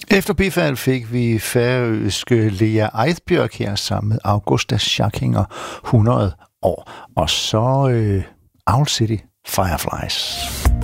Efter Bifald fik vi færøske Lea Eidbjørk her sammen med Augusta Schackinger 100 år. Og så Owl City Fireflies.